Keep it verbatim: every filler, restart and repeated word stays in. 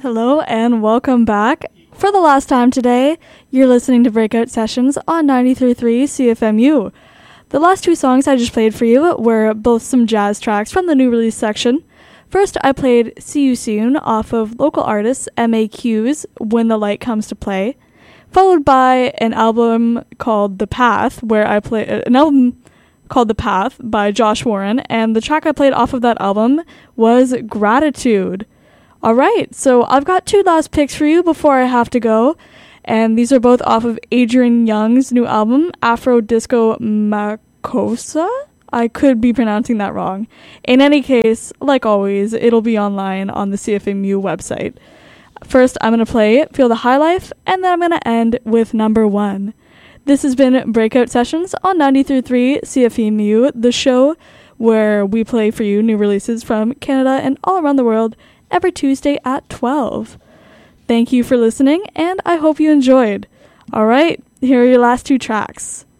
Hello and welcome back. For the last time today, you're listening to Breakout Sessions on ninety-three point three C F M U. The last two songs I just played for you were both some jazz tracks from the new release section. First, I played See You Soon off of local artist M A Q's When the Light Comes to Play, followed by an album called The Path, where I play uh, an album called The Path by Josh Warren, and the track I played off of that album was Gratitude. Alright, so I've got two last picks for you before I have to go, and these are both off of Adrian Young's new album, Afro Disco Makossa? I could be pronouncing that wrong. In any case, like always, it'll be online on the C F M U website. First, I'm going to play Feel the High Life, and then I'm going to end with number one. This has been Breakout Sessions on ninety-three point three C F M U, the show where we play for you new releases from Canada and all around the world every Tuesday at twelve. Thank you for listening, and I hope you enjoyed. All right, here are your last two tracks.